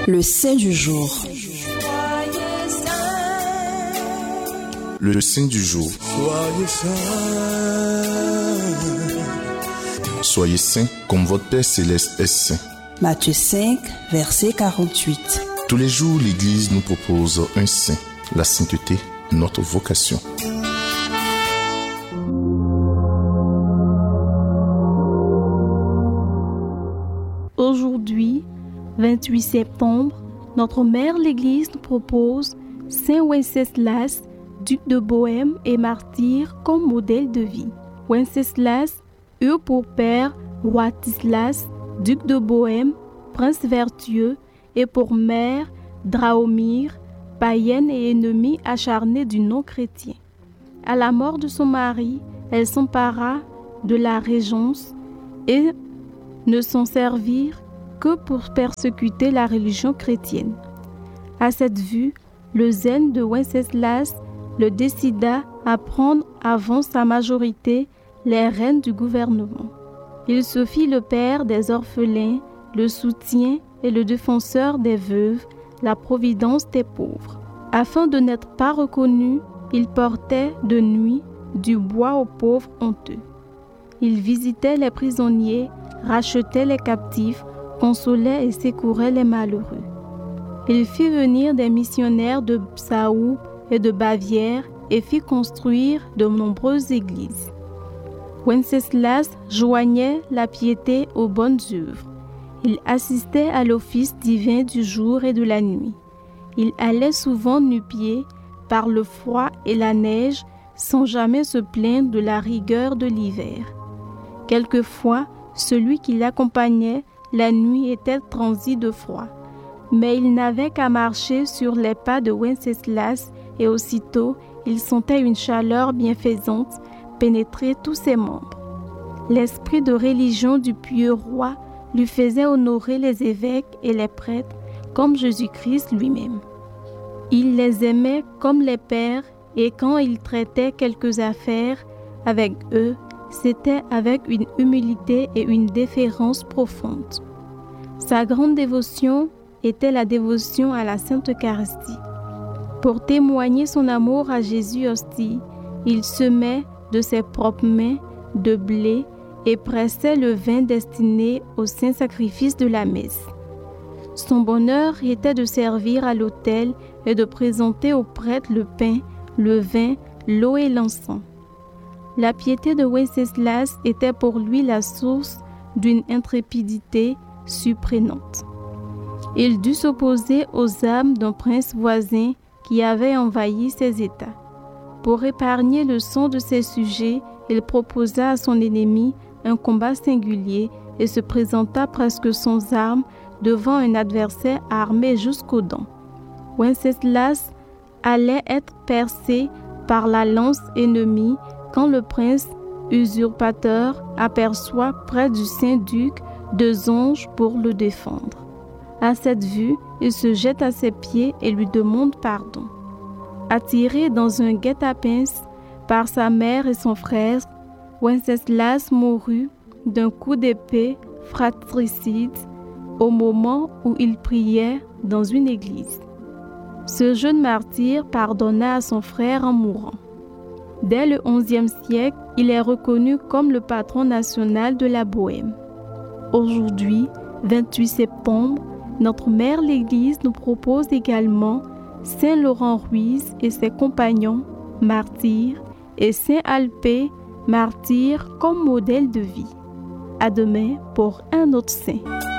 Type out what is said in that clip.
Le saint du jour. Le saint du jour. Soyez saints comme votre Père Céleste est saint. Matthieu 5, verset 48. Tous les jours, l'Église nous propose un saint. La sainteté, notre vocation. Aujourd'hui, 28 septembre, notre mère l'Église nous propose Saint Wenceslas, duc de Bohême et martyr comme modèle de vie. Wenceslas eut pour père Władysław, duc de Bohême, prince vertueux, et pour mère Drahomir, païenne et ennemie acharnée du non-chrétien. À la mort de son mari, elle s'empara de la régence et ne s'en servirent que pour persécuter la religion chrétienne. À cette vue, le zèle de Wenceslas le décida à prendre avant sa majorité les rênes du gouvernement. Il se fit le père des orphelins, le soutien et le défenseur des veuves, la providence des pauvres. Afin de n'être pas reconnu, il portait de nuit du bois aux pauvres honteux. Il visitait les prisonniers, rachetait les captifs, consolait et secourait les malheureux. Il fit venir des missionnaires de Psaume et de Bavière et fit construire de nombreuses églises. Wenceslas joignait la piété aux bonnes œuvres. Il assistait à l'office divin du jour et de la nuit. Il allait souvent nu-pieds par le froid et la neige sans jamais se plaindre de la rigueur de l'hiver. Quelquefois, celui qui l'accompagnait la nuit était transi de froid, mais il n'avait qu'à marcher sur les pas de Wenceslas et aussitôt il sentait une chaleur bienfaisante pénétrer tous ses membres. L'esprit de religion du pieux roi lui faisait honorer les évêques et les prêtres comme Jésus-Christ lui-même. Il les aimait comme les pères et quand il traitait quelques affaires avec eux, c'était avec une humilité et une déférence profonde. Sa grande dévotion était la dévotion à la Sainte Eucharistie. Pour témoigner son amour à Jésus hostie, il semait de ses propres mains de blé et pressait le vin destiné au saint sacrifice de la messe. Son bonheur était de servir à l'autel et de présenter aux prêtres le pain, le vin, l'eau et l'encens. La piété de Wenceslas était pour lui la source d'une intrépidité surprenante. Il dut s'opposer aux âmes d'un prince voisin qui avait envahi ses États. Pour épargner le sang de ses sujets, il proposa à son ennemi un combat singulier et se présenta presque sans armes devant un adversaire armé jusqu'aux dents. Wenceslas allait être percé par la lance ennemie quand le prince usurpateur aperçoit près du Saint-Duc 2 anges pour le défendre. À cette vue, il se jette à ses pieds et lui demande pardon. Attiré dans un guet-apens par sa mère et son frère, Wenceslas mourut d'un coup d'épée fratricide au moment où il priait dans une église. Ce jeune martyr pardonna à son frère en mourant. Dès le XIe siècle, il est reconnu comme le patron national de la Bohême. Aujourd'hui, 28 septembre, notre mère l'Église nous propose également Saint Laurent Ruiz et ses compagnons, martyrs, et Saint Alpé, martyr comme modèle de vie. À demain pour un autre saint.